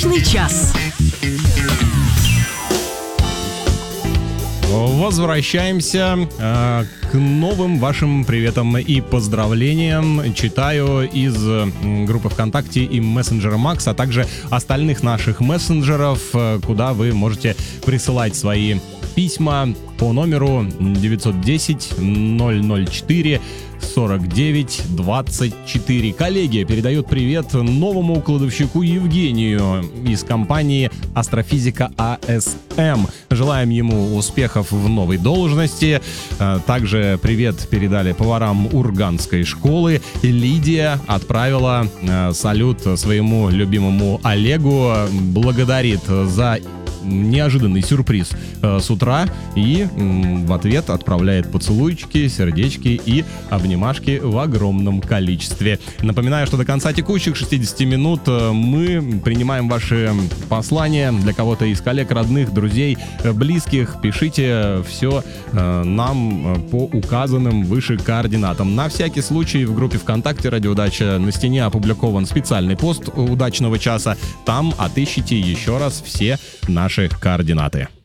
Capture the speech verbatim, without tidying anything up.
Удачный час. Возвращаемся э, к новым вашим приветам и поздравлениям. Читаю из группы ВКонтакте и мессенджера Макс, а также остальных наших мессенджеров, куда вы можете присылать свои письма по номеру девятьсот десять ноль ноль четыре сорок девять двадцать четыре. Коллеги передает привет новому кладовщику Евгению из компании «Астрофизика АСМ». Желаем ему успехов в новой должности. Также привет передали поварам Урганской школы. Лидия отправила салют своему любимому Олегу. Благодарит за неожиданный сюрприз э, с утра и м, в ответ отправляет поцелуйчики, сердечки и обнимашки в огромном количестве. Напоминаю, что до конца текущих шестидесяти минут э, мы принимаем ваши послания для кого-то из коллег, родных, друзей, э, близких. Пишите все э, нам э, по указанным выше координатам. На всякий случай в группе ВКонтакте «Радио Удача» на стене опубликован специальный пост удачного часа. Там отыщите еще раз все наши координаты.